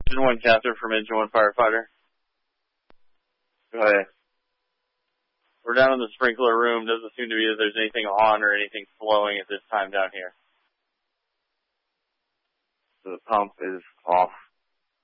Engine 1 Catherine from Engine 1 Firefighter. Go ahead. We're down in the sprinkler room. Doesn't seem to be that there's anything on or anything flowing at this time down here. So the pump is off.